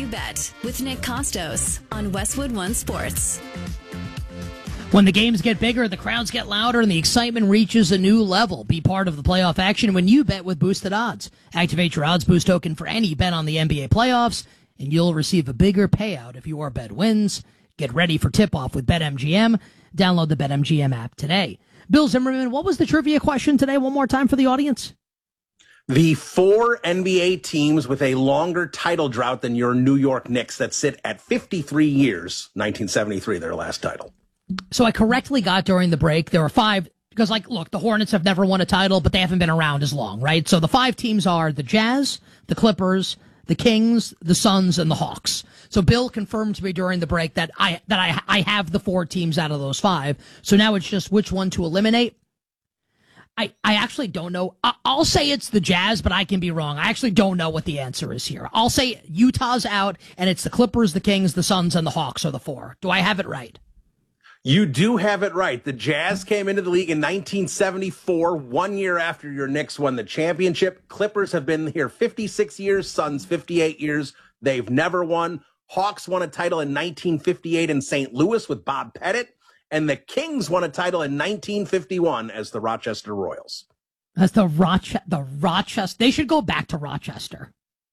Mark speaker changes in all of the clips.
Speaker 1: You Bet with Nick Costos on Westwood One Sports.
Speaker 2: When the games get bigger, the crowds get louder, and the excitement reaches a new level. Be part of the playoff action when you bet with Boosted Odds. Activate your Odds Boost token for any bet on the NBA playoffs, and you'll receive a bigger payout if your bet wins. Get ready for tip-off with BetMGM. Download the BetMGM app today. Bill Zimmerman, what was the trivia question today? One more time for the audience.
Speaker 3: The 4 NBA teams with a longer title drought than your New York Knicks that sit at 53 years, 1973, their last title.
Speaker 2: So I correctly got during the break, there are 5, because, look, the Hornets have never won a title, but they haven't been around as long, right? So the 5 teams are the Jazz, the Clippers, the Kings, the Suns, and the Hawks. So Bill confirmed to me during the break that I have the 4 teams out of those 5. So now it's just which one to eliminate. I actually don't know. I'll say it's the Jazz, but I can be wrong. I actually don't know what the answer is here. I'll say Utah's out, and it's the Clippers, the Kings, the Suns, and the Hawks are the 4. Do I have it right?
Speaker 3: You do have it right. The Jazz came into the league in 1974, 1 year after your Knicks won the championship. Clippers have been here 56 years, Suns 58 years. They've never won. Hawks won a title in 1958 in St. Louis with Bob Pettit. And the Kings won a title in 1951 as the Rochester Royals.
Speaker 2: That's the Rochester. They should go back to Rochester.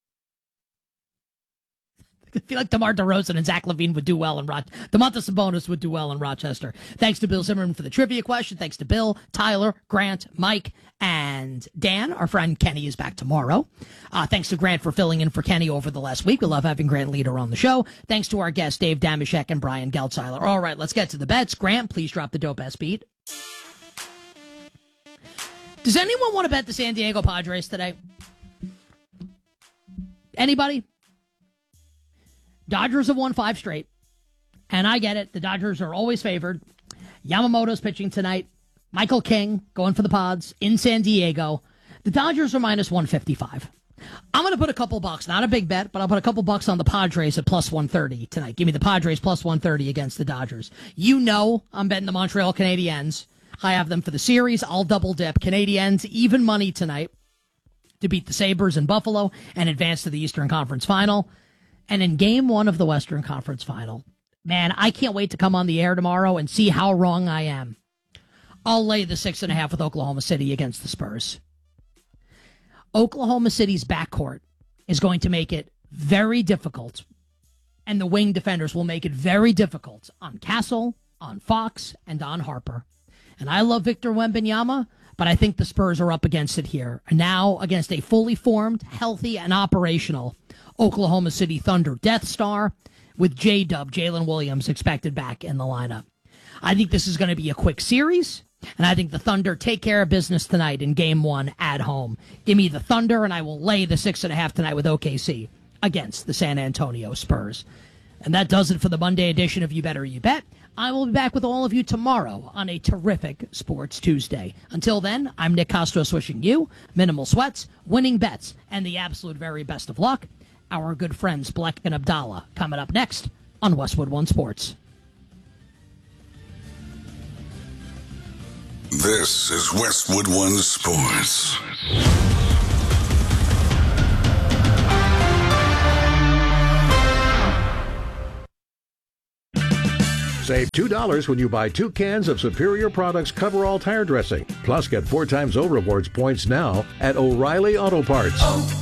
Speaker 2: I feel like DeMar DeRozan and Zach LaVine would do well in Rochester. Domantas Sabonis would do well in Rochester. Thanks to Bill Zimmerman for the trivia question. Thanks to Bill, Tyler, Grant, Mike, and Dan. Our friend Kenny is back tomorrow. Thanks to Grant for filling in for Kenny over the last week. We love having Grant Leader on the show. Thanks to our guests, Dave Damashek and Brian Geltzeiler. All right, let's get to the bets. Grant, please drop the dope-ass beat. Does anyone want to bet the San Diego Padres today? Anybody? Dodgers have won 5 straight, and I get it. The Dodgers are always favored. Yamamoto's pitching tonight. Michael King going for the Pods in San Diego. The Dodgers are minus 155. I'm going to put a couple bucks, not a big bet, but I'll put a couple bucks on the Padres at plus 130 tonight. Give me the Padres plus 130 against the Dodgers. You know I'm betting the Montreal Canadiens. I have them for the series. I'll double dip. Canadiens, even money tonight to beat the Sabres in Buffalo and advance to the Eastern Conference Final. And in game 1 of the Western Conference Final, man, I can't wait to come on the air tomorrow and see how wrong I am. I'll lay the 6.5 with Oklahoma City against the Spurs. Oklahoma City's backcourt is going to make it very difficult, and the wing defenders will make it very difficult on Castle, on Fox, and on Harper. And I love Victor Wembanyama, but I think the Spurs are up against it here. And now against a fully formed, healthy, and operational Oklahoma City Thunder Death Star with J-Dub, Jalen Williams, expected back in the lineup. I think this is going to be a quick series, and I think the Thunder take care of business tonight in Game 1 at home. Give me the Thunder, and I will lay the 6.5 tonight with OKC against the San Antonio Spurs. And that does it for the Monday edition of You Better You Bet. I will be back with all of you tomorrow on a terrific Sports Tuesday. Until then, I'm Nick Costos wishing you minimal sweats, winning bets, and the absolute very best of luck. Our good friends Black and Abdallah coming up next on Westwood One Sports.
Speaker 4: This is Westwood One Sports.
Speaker 5: Save $2 when you buy 2 cans of Superior Products Coverall Tire Dressing. Plus, get 4 times O Rewards points now at O'Reilly Auto Parts.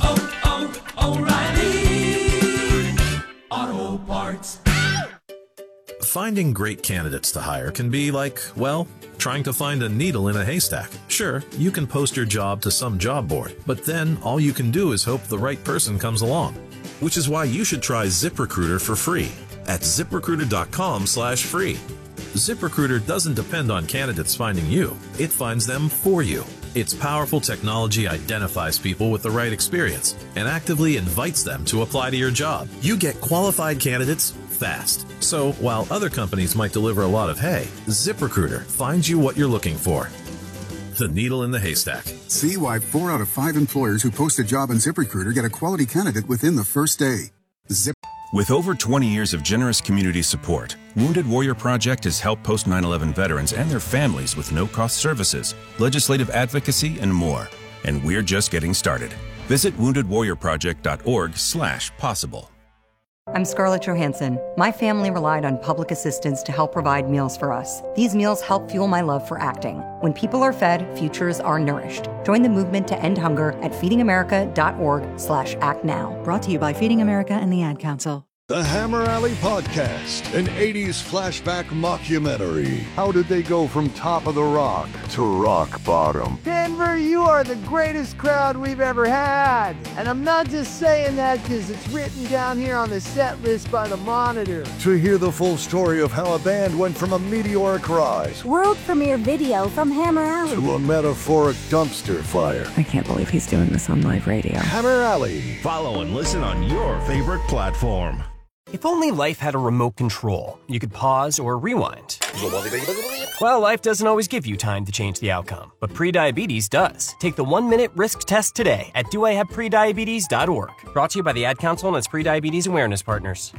Speaker 6: O'Reilly Auto Parts.
Speaker 7: Finding great candidates to hire can be like, well, trying to find a needle in a haystack. Sure, you can post your job to some job board, but then all you can do is hope the right person comes along. Which is why you should try ZipRecruiter for free at ZipRecruiter.com/free. ZipRecruiter doesn't depend on candidates finding you. It finds them for you. Its powerful technology identifies people with the right experience and actively invites them to apply to your job. You get qualified candidates fast. So while other companies might deliver a lot of hay, ZipRecruiter finds you what you're looking for. The needle in the haystack.
Speaker 8: See why 4 out of 5 employers who post a job on ZipRecruiter get a quality candidate within the first day.
Speaker 9: With over 20 years of generous community support, Wounded Warrior Project has helped post 9/11 veterans and their families with no-cost services, legislative advocacy, and more. And we're just getting started. Visit woundedwarriorproject.org/possible.
Speaker 10: I'm Scarlett Johansson. My family relied on public assistance to help provide meals for us. These meals help fuel my love for acting. When people are fed, futures are nourished. Join the movement to end hunger at feedingamerica.org/actnow. Brought to you by Feeding America and the Ad Council.
Speaker 11: The Hammer Alley Podcast, an 80s flashback mockumentary. How did they go from top of the rock to rock bottom?
Speaker 12: Denver, you are the greatest crowd we've ever had. And I'm not just saying that because it's written down here on the set list by the Monitor.
Speaker 11: To hear the full story of how a band went from a meteoric rise,
Speaker 13: world premiere video from Hammer Alley,
Speaker 11: to a metaphoric dumpster fire.
Speaker 14: I can't believe he's doing this on live radio.
Speaker 11: Hammer Alley.
Speaker 15: Follow and listen on your favorite platform.
Speaker 16: If only life had a remote control, you could pause or rewind. Well, life doesn't always give you time to change the outcome, but prediabetes does. Take the 1-minute risk test today at doihaveprediabetes.org. Brought to you by the Ad Council and its prediabetes awareness partners.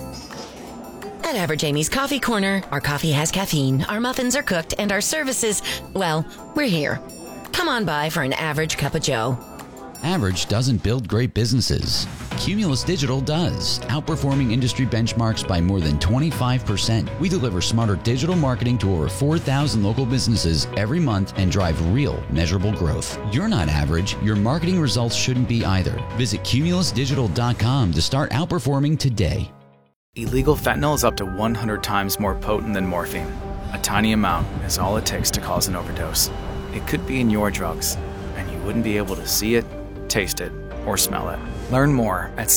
Speaker 17: At Average Amy's Coffee Corner, our coffee has caffeine, our muffins are cooked, and our services, well, we're here. Come on by for an average cup of joe.
Speaker 18: Average doesn't build great businesses. Cumulus Digital does, outperforming industry benchmarks by more than 25%. We deliver smarter digital marketing to over 4,000 local businesses every month and drive real, measurable growth. You're not average. Your marketing results shouldn't be either. Visit cumulusdigital.com to start outperforming today.
Speaker 19: Illegal fentanyl is up to 100 times more potent than morphine. A tiny amount is all it takes to cause an overdose. It could be in your drugs, and you wouldn't be able to see it, taste it, or smell it. Learn more at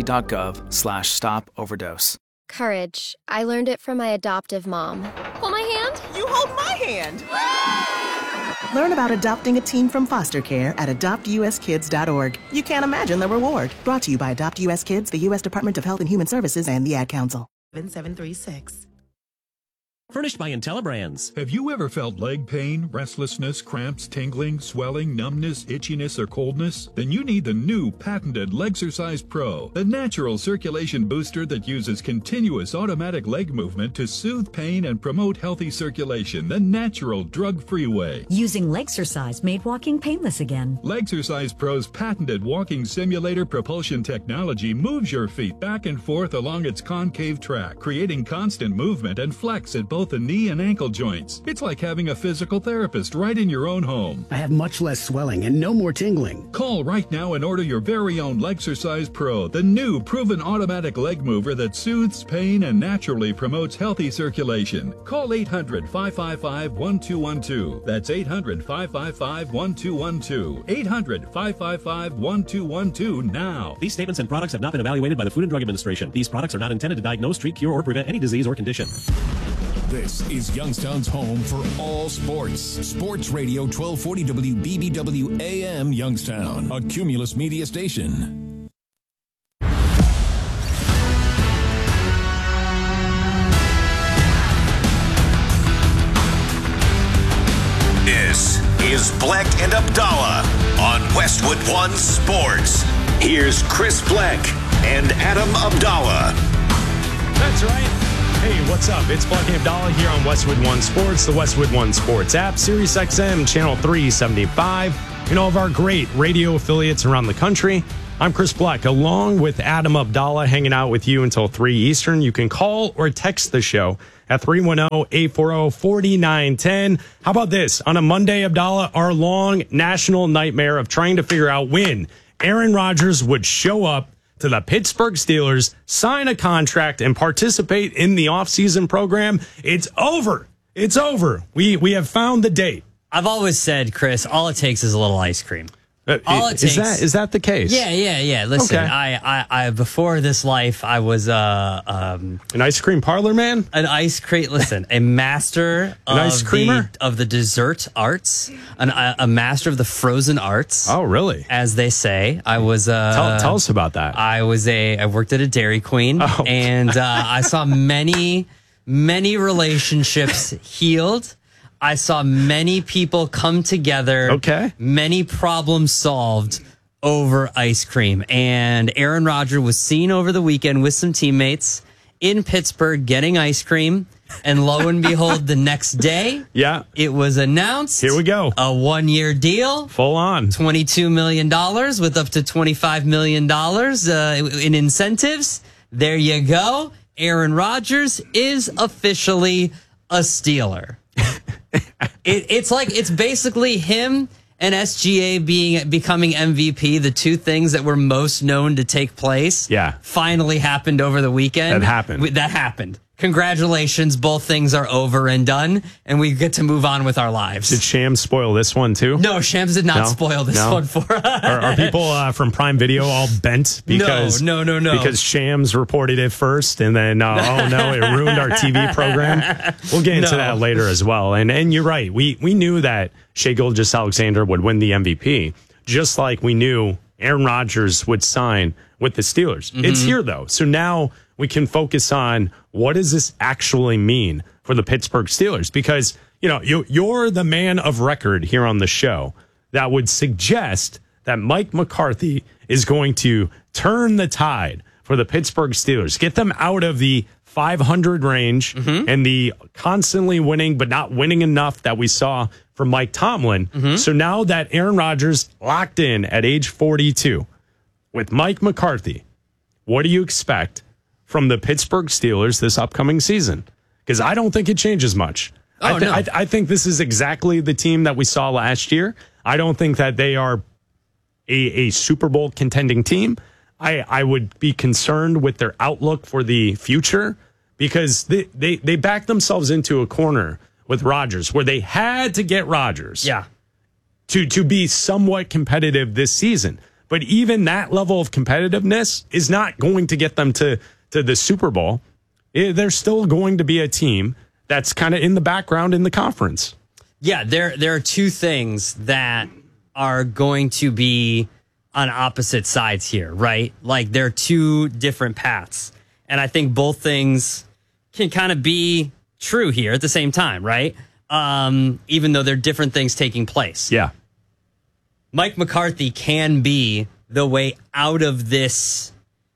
Speaker 19: cdc.gov/stop-overdose.
Speaker 20: Courage. I learned it from my adoptive mom. Hold my hand.
Speaker 21: You hold my hand. Learn about adopting a teen from foster care at adoptuskids.org. You can't imagine the reward. Brought to you by Adopt US Kids, the U.S. Department of Health and Human Services, and the Ad Council.
Speaker 22: 7736.
Speaker 23: Furnished by IntelliBrands.
Speaker 24: Have you ever felt leg pain, restlessness, cramps, tingling, swelling, numbness, itchiness, or coldness? Then you need the new patented Legsercise Pro, the natural circulation booster that uses continuous automatic leg movement to soothe pain and promote healthy circulation the natural, drug-free way.
Speaker 25: Using Legsercise made walking painless again.
Speaker 24: Legsercise Pro's patented walking simulator propulsion technology moves your feet back and forth along its concave track, creating constant movement and flex at both the knee and ankle joints. It's like having a physical therapist right in your own home.
Speaker 26: I have much less swelling and no more tingling.
Speaker 24: Call right now and order your very own Legsercise Pro, the new proven automatic leg mover that soothes pain and naturally promotes healthy circulation. Call 800-555-1212. That's 800-555-1212. 800-555-1212 now.
Speaker 23: These statements and products have not been evaluated by the Food and Drug Administration. These products are not intended to diagnose, treat, cure, or prevent any disease or condition.
Speaker 27: This is Youngstown's home for all sports. Sports Radio 1240 WBBW AM Youngstown, a Cumulus media station.
Speaker 4: This is Bleck and Abdallah on Westwood One Sports. Here's Chris Bleck and Adam Abdallah.
Speaker 28: That's right. Hey, what's up? It's Bleck and Abdallah here on Westwood One Sports, the Westwood One Sports app, Sirius XM, channel 375, and all of our great radio affiliates around the country. I'm Chris Bleck, along with Adam Abdallah, hanging out with you until 3 Eastern. You can call or text the show at 310-840-4910. How about this? On a Monday, Abdallah, our long national nightmare of trying to figure out when Aaron Rodgers would show up to the Pittsburgh Steelers, sign a contract, and participate in the offseason program. It's over. It's over. We have found the date.
Speaker 29: I've always said, Chris, all it takes is a little ice cream. All it takes.
Speaker 28: Is that the case?
Speaker 29: Yeah. Listen, okay. I before this life, I was
Speaker 28: an ice cream parlor man.
Speaker 29: An ice cream. Listen, a master
Speaker 28: an ice creamer
Speaker 29: of the dessert arts, a master of the frozen arts.
Speaker 28: Oh, really?
Speaker 29: As they say, I was.
Speaker 28: Tell us about that.
Speaker 29: I worked at a Dairy Queen, and I saw many relationships healed. I saw many people come together.
Speaker 28: Okay.
Speaker 29: Many problems solved over ice cream. And Aaron Rodgers was seen over the weekend with some teammates in Pittsburgh getting ice cream. And lo and behold, the next day, it was announced.
Speaker 28: Here we go.
Speaker 29: A 1-year deal.
Speaker 28: Full on.
Speaker 29: $22 million with up to $25 million in incentives. there you go. Aaron Rodgers is officially a Steeler. It's basically him and SGA becoming MVP, the two things that were most known to take place.
Speaker 28: Yeah.
Speaker 29: Finally happened over the weekend. That happened. Congratulations. Both things are over and done, and we get to move on with our lives.
Speaker 28: Did Shams spoil this one too?
Speaker 29: No, Shams did not spoil this one for us.
Speaker 28: Are people from Prime Video all bent because
Speaker 29: no
Speaker 28: because Shams reported it first, and then oh no, it ruined our TV program? We'll get into that later as well. And you're right. We knew that Shai Gilgeous-Alexander would win the MVP, just like we knew Aaron Rodgers would sign with the Steelers. Mm-hmm. It's here though, so now we can focus on what does this actually mean for the Pittsburgh Steelers? Because, you're the man of record here on the show that would suggest that Mike McCarthy is going to turn the tide for the Pittsburgh Steelers, get them out of the 500 range and the constantly winning but not winning enough that we saw from Mike Tomlin. Mm-hmm. So now that Aaron Rodgers locked in at age 42 with Mike McCarthy, what do you expect from the Pittsburgh Steelers this upcoming season? Because I don't think it changes much. I think this is exactly the team that we saw last year. I don't think that they are a Super Bowl contending team. I would be concerned with their outlook for the future because they backed themselves into a corner with Rodgers where they had to get Rodgers to be somewhat competitive this season. But even that level of competitiveness is not going to get them to the Super Bowl. They're still going to be a team that's kind of in the background in the conference.
Speaker 29: Yeah, there are two things that are going to be on opposite sides here, right? Like they're two different paths. And I think both things can kind of be true here at the same time, right? Even though they're different things taking place.
Speaker 28: Yeah.
Speaker 29: Mike McCarthy can be the way out of this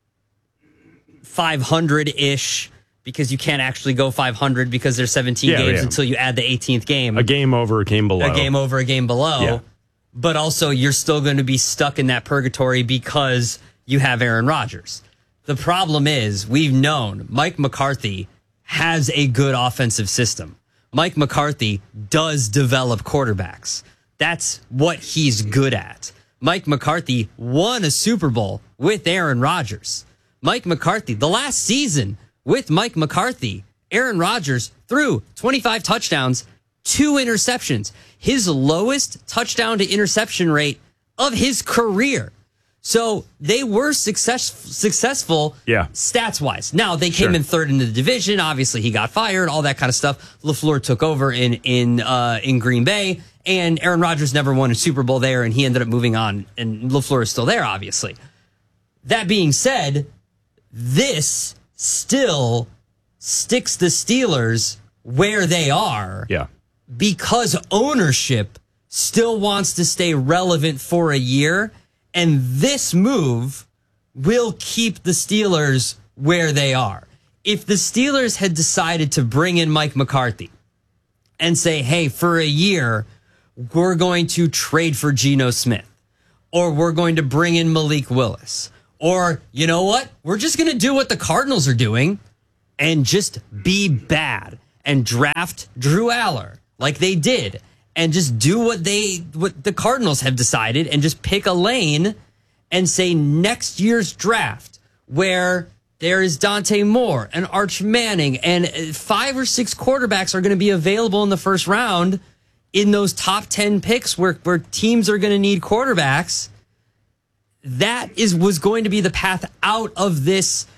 Speaker 29: 500-ish, because you can't actually go 500 because there's 17 games until you add the 18th game.
Speaker 28: A game over, a game below.
Speaker 29: A game over, a game below. Yeah. But also you're still going to be stuck in that purgatory because you have Aaron Rodgers. The problem is we've known Mike McCarthy has a good offensive system. Mike McCarthy does develop quarterbacks. That's what he's good at. Mike McCarthy won a Super Bowl with Aaron Rodgers. Mike McCarthy, the last season with Mike McCarthy, Aaron Rodgers threw 25 touchdowns, 2 interceptions, his lowest touchdown to interception rate of his career. So they were successful stats-wise. Now, they came in third in the division. Obviously, he got fired, all that kind of stuff. LaFleur took over in Green Bay, and Aaron Rodgers never won a Super Bowl there, and he ended up moving on, and LaFleur is still there, obviously. That being said, this still sticks the Steelers where they are because ownership still wants to stay relevant for a year, and this move will keep the Steelers where they are. If the Steelers had decided to bring in Mike McCarthy and say, hey, for a year, we're going to trade for Geno Smith, or we're going to bring in Malik Willis, or, you know what? We're just going to do what the Cardinals are doing and just be bad and draft Drew Aller like they did and just do what the Cardinals have decided and just pick a lane and say next year's draft where there is Dante Moore and Arch Manning and 5 or 6 quarterbacks are going to be available in the first round in those top 10 picks where teams are going to need quarterbacks. That was going to be the path out of this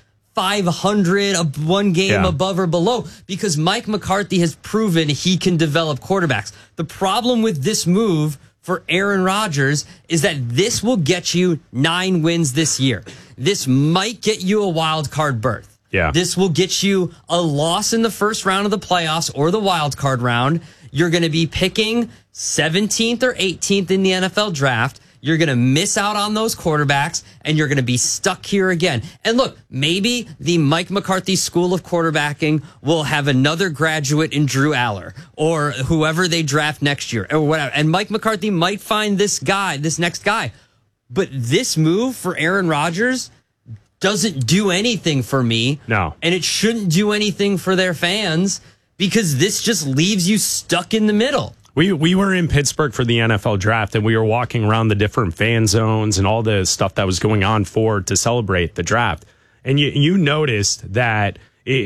Speaker 29: 500, one game above or below, because Mike McCarthy has proven he can develop quarterbacks. The problem with this move for Aaron Rodgers is that this will get you 9 wins this year. This might get you a wild card berth.
Speaker 28: Yeah.
Speaker 29: This will get you a loss in the first round of the playoffs or the wild card round. You're going to be picking 17th or 18th in the NFL draft. You're going to miss out on those quarterbacks, and you're going to be stuck here again. And look, maybe the Mike McCarthy School of Quarterbacking will have another graduate in Drew Aller or whoever they draft next year or whatever. And Mike McCarthy might find this next guy. But this move for Aaron Rodgers doesn't do anything for me.
Speaker 28: No.
Speaker 29: And it shouldn't do anything for their fans because this just leaves you stuck in the middle.
Speaker 28: We were in Pittsburgh for the NFL draft, and we were walking around the different fan zones and all the stuff that was going on to celebrate the draft. And you noticed that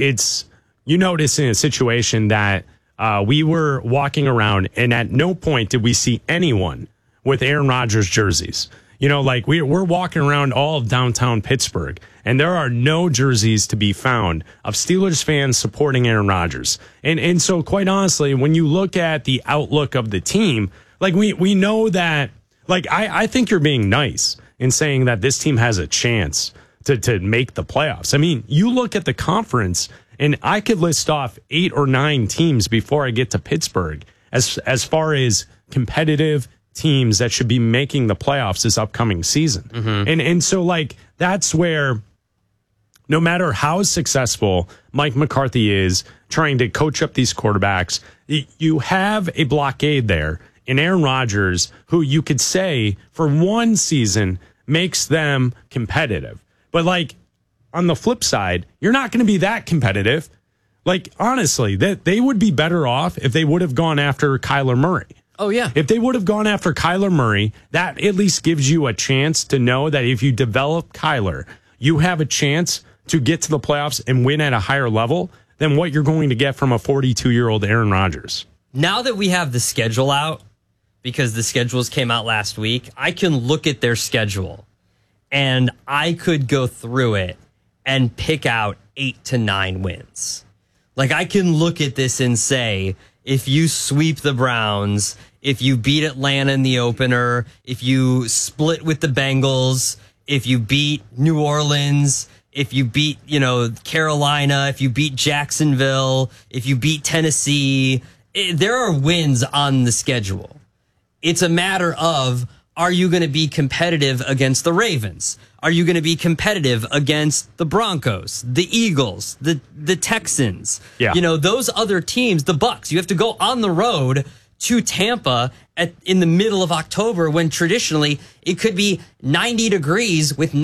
Speaker 28: you noticed in a situation that we were walking around, and at no point did we see anyone with Aaron Rodgers jerseys. You know, like we're walking around all of downtown Pittsburgh, and there are no jerseys to be found of Steelers fans supporting Aaron Rodgers. And so, quite honestly, when you look at the outlook of the team, like we know that, like I think you're being nice in saying that this team has a chance to make the playoffs. I mean, you look at the conference, and I could list off 8 or 9 teams before I get to Pittsburgh as far as competitive teams that should be making the playoffs this upcoming season.
Speaker 29: Mm-hmm.
Speaker 28: And so, like, that's where no matter how successful Mike McCarthy is trying to coach up these quarterbacks, you have a blockade there in Aaron Rodgers, who you could say for one season makes them competitive. But, like, on the flip side, you're not going to be that competitive. Like, honestly, that they would be better off if they would have gone after Kyler Murray.
Speaker 29: Oh, yeah.
Speaker 28: If they would have gone after Kyler Murray, that at least gives you a chance to know that if you develop Kyler, you have a chance to get to the playoffs and win at a higher level than what you're going to get from a 42-year-old Aaron Rodgers.
Speaker 29: Now that we have the schedule out, because the schedules came out last week, I can look at their schedule and I could go through it and pick out 8 to 9 wins. Like, I can look at this and say, if you sweep the Browns, if you beat Atlanta in the opener, if you split with the Bengals, if you beat New Orleans, if you beat, Carolina, if you beat Jacksonville, if you beat Tennessee, there are wins on the schedule. It's a matter of, are you going to be competitive against the Ravens? Are you going to be competitive against the Broncos, the Eagles, the Texans?
Speaker 28: Yeah.
Speaker 29: Those other teams, the Bucks. You have to go on the road to Tampa in the middle of October when traditionally it could be 90 degrees with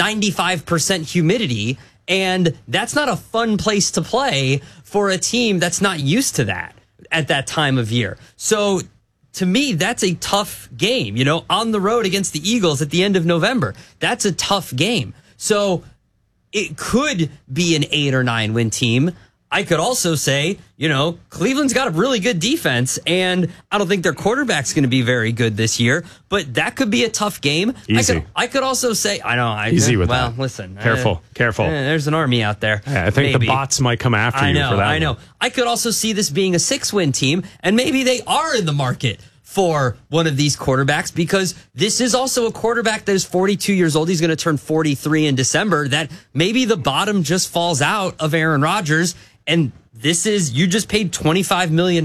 Speaker 29: 95% humidity. And that's not a fun place to play for a team that's not used to that at that time of year. So to me, that's a tough game, on the road against the Eagles at the end of November. That's a tough game. So it could be an 8 or 9 win team. I could also say, Cleveland's got a really good defense, and I don't think their quarterback's going to be very good this year, but that could be a tough game.
Speaker 28: Easy.
Speaker 29: I could also say, Easy with that. Well, listen.
Speaker 28: Careful.
Speaker 29: There's an army out there.
Speaker 28: Yeah, I think the bots might come after you for that.
Speaker 29: I know. I could also see this being a 6-win team, and maybe they are in the market for one of these quarterbacks, because this is also a quarterback that is 42 years old. He's going to turn 43 in December. That maybe the bottom just falls out of Aaron Rodgers. And this is, you just paid $25 million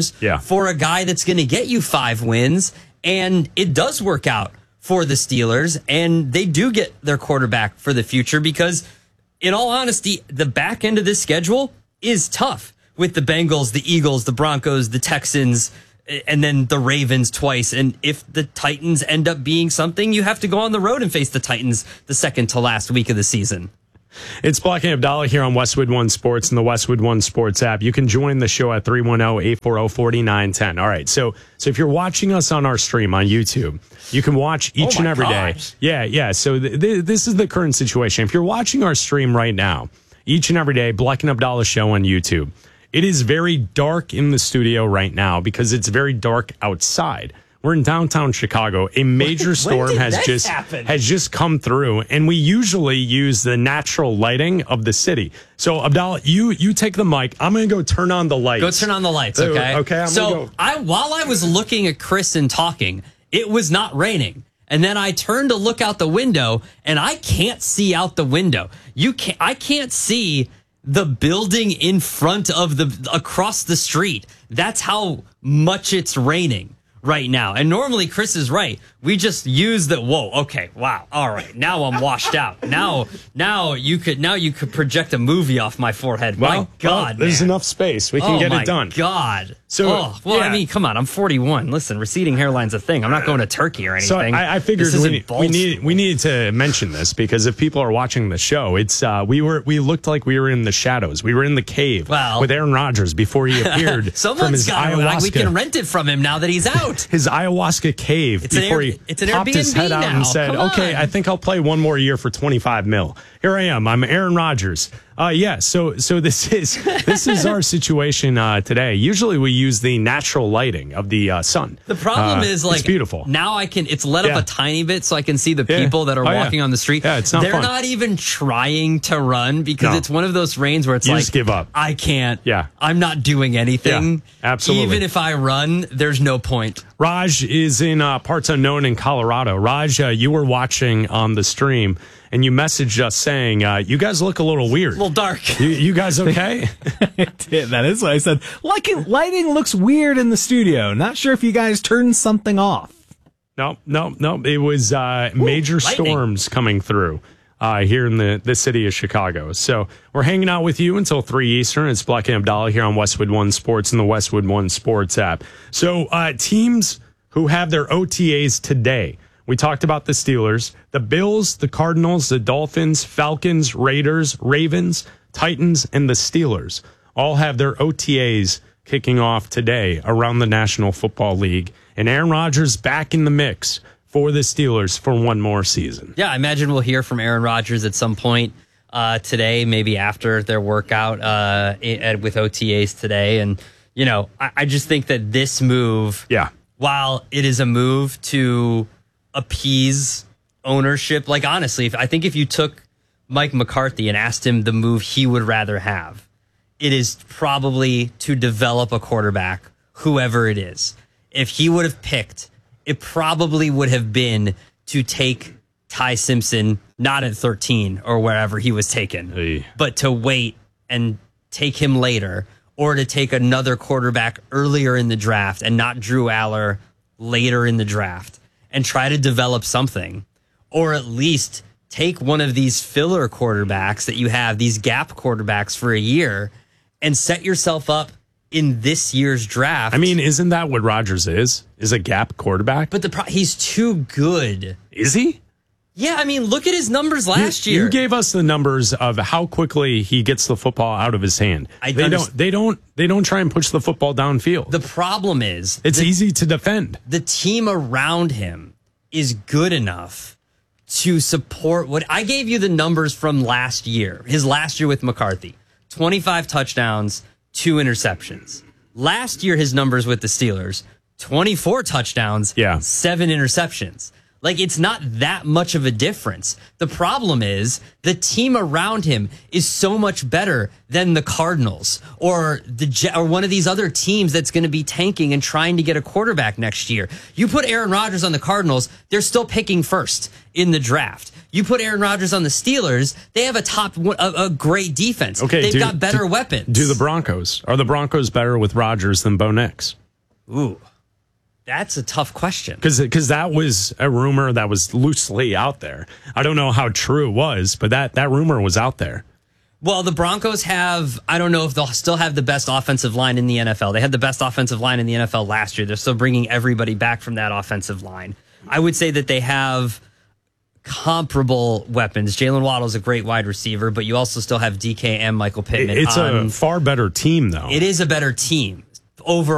Speaker 29: for a guy that's going to get you 5 wins. And it does work out for the Steelers. And they do get their quarterback for the future, because in all honesty, the back end of this schedule is tough with the Bengals, the Eagles, the Broncos, the Texans, and then the Ravens twice. And if the Titans end up being something, you have to go on the road and face the Titans the second to last week of the season.
Speaker 28: It's Black and Abdallah here on Westwood One Sports and the Westwood One Sports app. You can join the show at 310-840-4910. All right, so if you're watching us on our stream on YouTube, you can watch each and every day. Yeah. So this is the current situation. If you're watching our stream right now, each and every day, Black and Abdallah show on YouTube, it is very dark in the studio right now because it's very dark outside. We're in downtown Chicago. A major storm has just come through, and we usually use the natural lighting of the city. So, Abdallah, you take the mic. I'm going to go turn on the lights.
Speaker 29: Go turn on the lights, okay?
Speaker 28: Okay.
Speaker 29: While I was looking at Chris and talking, it was not raining. And then I turned to look out the window, and I can't see out the window. I can't see the building in front of across the street. That's how much it's raining right now. And normally Chris is right. We just use the okay, wow, all right. Now I'm washed out. Now you could project a movie off my forehead. My God,
Speaker 28: there's
Speaker 29: man.
Speaker 28: enough space. We can get it done.
Speaker 29: Oh my God.
Speaker 28: So,
Speaker 29: I mean, come on. I'm 41. Listen, receding hairline's a thing. I'm not going to Turkey or anything.
Speaker 28: So I figured we needed to mention this because if people are watching the show, it's we looked like we were in the shadows. We were in the cave with Aaron Rodgers before he appeared from his ayahuasca.
Speaker 29: We can rent it from him now that he's out.
Speaker 28: His ayahuasca cave before he popped his head out and said, "Okay, I think I'll play one more year for $25 million." Here I am. I'm Aaron Rodgers. So this is our situation today. Usually we use the natural lighting of the sun.
Speaker 29: The problem is
Speaker 28: it's beautiful.
Speaker 29: Now it's lit up a tiny bit so I can see the people that are walking on the street.
Speaker 28: Yeah, it's not
Speaker 29: They're
Speaker 28: fun.
Speaker 29: not even trying to run because it's one of those rains where it's
Speaker 28: you just give up.
Speaker 29: I can't.
Speaker 28: Yeah.
Speaker 29: I'm not doing anything.
Speaker 28: Yeah, absolutely.
Speaker 29: Even if I run, there's no point.
Speaker 28: Raj is in parts unknown in Colorado. Raj, you were watching on the stream. And you messaged us saying, you guys look a little weird.
Speaker 29: A little dark.
Speaker 28: You guys okay?
Speaker 1: That is what I said. Lighting looks weird in the studio. Not sure if you guys turned something off.
Speaker 28: No. It was major storms coming through here in the city of Chicago. So we're hanging out with you until 3 Eastern. It's Black and Abdallah here on Westwood One Sports and the Westwood One Sports app. So teams who have their OTAs today. We talked about the Steelers, the Bills, the Cardinals, the Dolphins, Falcons, Raiders, Ravens, Titans, and the Steelers all have their OTAs kicking off today around the National Football League. And Aaron Rodgers back in the mix for the Steelers for one more season.
Speaker 29: Yeah, I imagine we'll hear from Aaron Rodgers at some point today, maybe after their workout with OTAs today. And, I just think that this move, while it is a move to appease ownership, honestly, I think if you took Mike McCarthy and asked him the move he would rather have, it is probably to develop a quarterback, whoever it is. If he would have picked, it probably would have been to take Ty Simpson, not at 13 or wherever he was taken, but to wait and take him later, or to take another quarterback earlier in the draft and not Drew Aller later in the draft. And try to develop something, or at least take one of these filler quarterbacks that you have, these gap quarterbacks for a year, and set yourself up in this year's draft.
Speaker 28: I mean, isn't that what Rodgers is a gap quarterback?
Speaker 29: But he's too good.
Speaker 28: Is he?
Speaker 29: Yeah, I mean, look at his numbers last year.
Speaker 28: You gave us the numbers of how quickly he gets the football out of his hand. They don't try and push the football downfield.
Speaker 29: The problem is
Speaker 28: it's easy to defend.
Speaker 29: The team around him is good enough to support what I gave you the numbers from last year. His last year with McCarthy, 25 touchdowns, 2 interceptions. Last year, his numbers with the Steelers, 24 touchdowns, 7 interceptions. It's not that much of a difference. The problem is the team around him is so much better than the Cardinals or one of these other teams that's going to be tanking and trying to get a quarterback next year. You put Aaron Rodgers on the Cardinals, they're still picking first in the draft. You put Aaron Rodgers on the Steelers, they have a great defense.
Speaker 28: Okay,
Speaker 29: they've got better weapons.
Speaker 28: Do the Broncos? Are the Broncos better with Rodgers than Bo Nix?
Speaker 29: Ooh. That's a tough question.
Speaker 28: Because that was a rumor that was loosely out there. I don't know how true it was, but that rumor was out there.
Speaker 29: Well, the Broncos I don't know if they'll still have the best offensive line in the NFL. They had the best offensive line in the NFL last year. They're still bringing everybody back from that offensive line. I would say that they have comparable weapons. Jalen Waddle's a great wide receiver, but you also still have DK and Michael Pittman.
Speaker 28: It's a far better team, though.
Speaker 29: It is a better team. Overall,